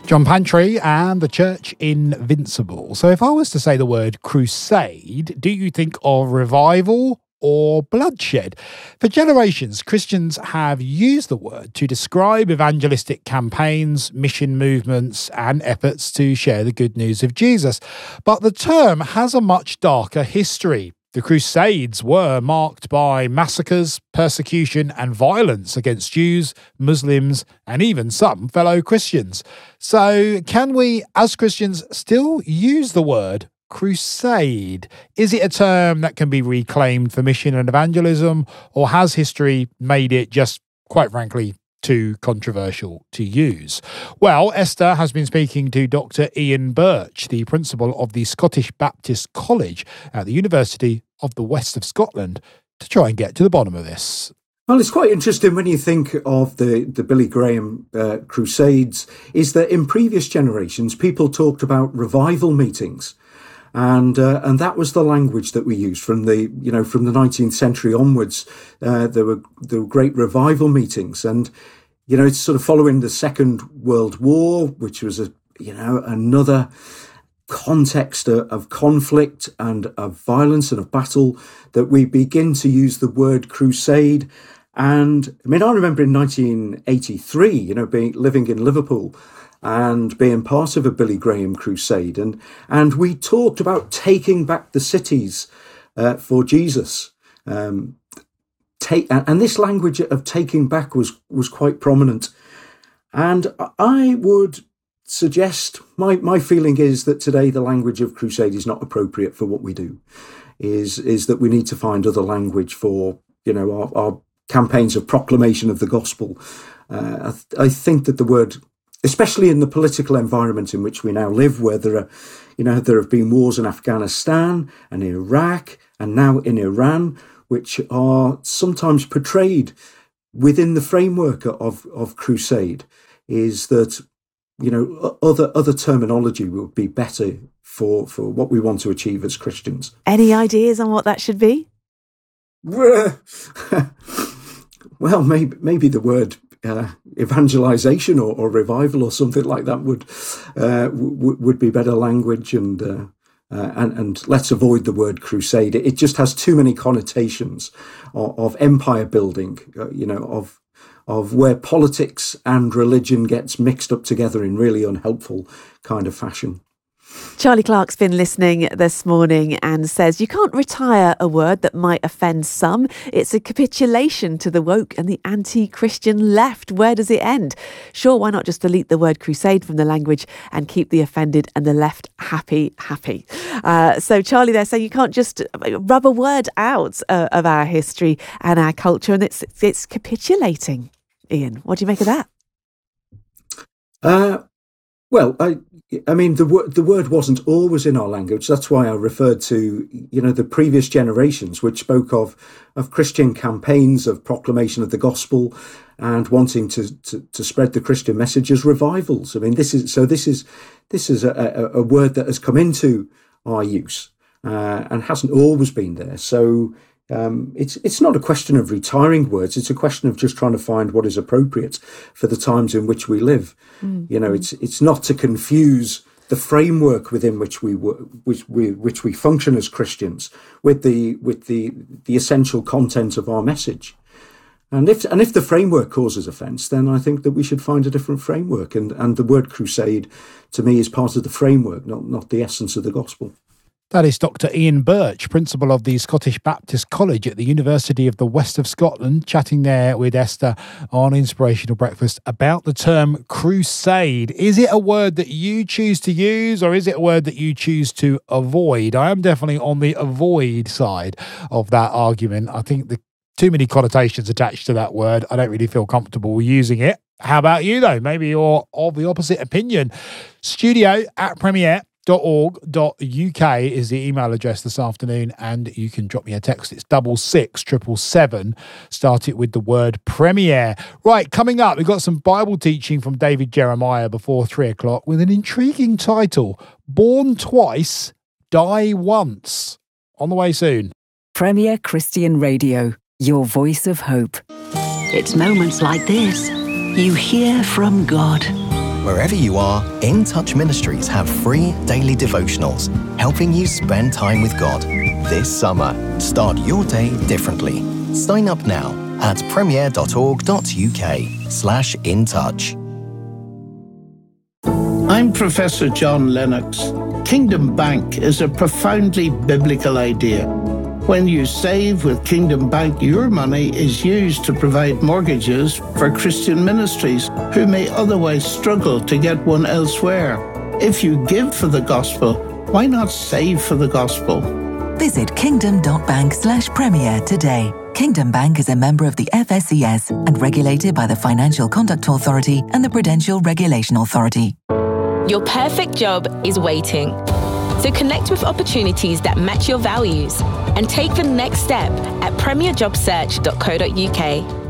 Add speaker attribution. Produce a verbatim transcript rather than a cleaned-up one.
Speaker 1: John Pantry and the Church Invincible. So if I was to say the word crusade, do you think of revival or bloodshed? For generations, Christians have used the word to describe evangelistic campaigns, mission movements, and efforts to share the good news of Jesus. But the term has a much darker history. The Crusades were marked by massacres, persecution, and violence against Jews, Muslims, and even some fellow Christians. So, can we, as Christians, still use the word crusade? Is it a term that can be reclaimed for mission and evangelism, or has history made it just, quite frankly, too controversial to use? Well, Esther has been speaking to Doctor Ian Birch, the principal of the Scottish Baptist College at the University of the West of Scotland, to try and get to the bottom of this.
Speaker 2: Well, it's quite interesting when you think of the, the Billy Graham uh, Crusades, is that in previous generations, people talked about revival meetings. And uh, and that was the language that we used from the you know from the nineteenth century onwards. Uh, there were there were great revival meetings, and you know it's sort of following the Second World War, which was a you know another context of, of conflict and of violence and of battle, that we begin to use the word crusade. And I mean, I remember in nineteen eighty-three, you know, being living in Liverpool and being part of a Billy Graham crusade. And and we talked about taking back the cities uh, for Jesus. Um, take, and this language of taking back was, was quite prominent. And I would suggest, my, my feeling is that today the language of crusade is not appropriate for what we do, is, is that we need to find other language for, you know, our, our campaigns of proclamation of the gospel. Uh, I, th- I think that the word, especially in the political environment in which we now live, where there are, you know, there have been wars in Afghanistan and Iraq and now in Iran, which are sometimes portrayed within the framework of, of crusade, is that, you know, other other terminology would be better for, for what we want to achieve as Christians.
Speaker 3: Any ideas on what that should be?
Speaker 2: Well, maybe maybe the word Uh, evangelization or, or revival or something like that would uh, w- would be better language, and, uh, uh, and and let's avoid the word crusade. It just has too many connotations of, of empire building, uh, you know, of of where politics and religion gets mixed up together in really unhelpful kind of fashion.
Speaker 3: Charlie Clark's been listening this morning and says you can't retire a word that might offend some. It's a capitulation to the woke and the anti-Christian left. Where does it end? Sure, why not just delete the word crusade from the language and keep the offended and the left happy, happy? Uh, so Charlie there saying you can't just rub a word out uh, of our history and our culture, and it's it's capitulating. Ian, what do you make of that?
Speaker 2: Uh, well, I... I mean, the word the word wasn't always in our language. That's why I referred to, you know, the previous generations, which spoke of of Christian campaigns of proclamation of the gospel and wanting to to, to spread the Christian message as revivals. I mean, this is so. This is this is a, a, a word that has come into our use uh, and hasn't always been there. So um, it's it's not a question of retiring words. It's a question of just trying to find what is appropriate for the times in which we live. Mm-hmm. You know, it's it's not to confuse the framework within which we which we which we function as Christians with the with the the essential content of our message. And if and if the framework causes offence, then I think that we should find a different framework. And and the word crusade, to me, is part of the framework, not not the essence of the gospel.
Speaker 1: That is Doctor Ian Birch, principal of the Scottish Baptist College at the University of the West of Scotland, chatting there with Esther on Inspirational Breakfast about the term crusade. Is it a word that you choose to use, or is it a word that you choose to avoid? I am definitely on the avoid side of that argument. I think the too many connotations attached to that word. I don't really feel comfortable using it. How about you, though? Maybe you're of the opposite opinion. Studio at Premier. .org.uk is the email address this afternoon, and you can drop me a text. It's double six triple seven. Start it with the word premiere. Right, coming up, we've got some Bible teaching from David Jeremiah before three o'clock with an intriguing title: Born Twice, Die Once. On the way soon.
Speaker 4: Premier Christian Radio, your voice of hope.
Speaker 5: It's moments like this you hear from God. Wherever you are, In Touch Ministries have free daily devotionals, helping you spend time with God. This summer, start your day differently. Sign up now at premier.org.uk slash in touch.
Speaker 6: I'm Professor John Lennox. Kingdom Bank is a profoundly biblical idea. When you save with Kingdom Bank, your money is used to provide mortgages for Christian ministries who may otherwise struggle to get one elsewhere. If you give for the gospel, why not save for the gospel?
Speaker 7: Visit kingdom.bank slash premier today. Kingdom Bank is a member of the F S C S and regulated by the Financial Conduct Authority and the Prudential Regulation Authority.
Speaker 8: Your perfect job is waiting. So connect with opportunities that match your values and take the next step at premier job search dot co dot uk.